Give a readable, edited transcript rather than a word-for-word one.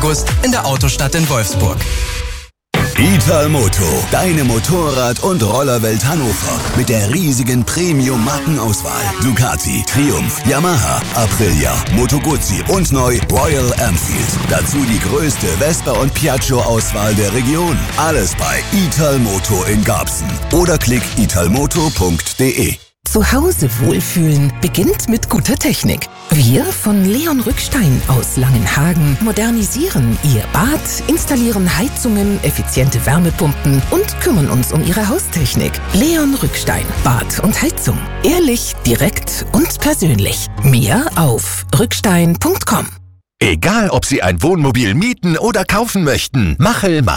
August in der Autostadt in Wolfsburg. Italmoto, deine Motorrad- und Rollerwelt Hannover mit der riesigen Premium-Markenauswahl. Ducati, Triumph, Yamaha, Aprilia, Moto Guzzi und neu Royal Enfield. Dazu die größte Vespa- und Piaggio-Auswahl der Region. Alles bei Italmoto in Garbsen. Oder klick italmoto.de. Zu Hause wohlfühlen beginnt mit guter Technik. Wir von Leon Rückstein aus Langenhagen modernisieren Ihr Bad, installieren Heizungen, effiziente Wärmepumpen und kümmern uns um Ihre Haustechnik. Leon Rückstein, Bad und Heizung. Ehrlich, direkt und persönlich. Mehr auf rückstein.com. Egal, ob Sie ein Wohnmobil mieten oder kaufen möchten, Machel macht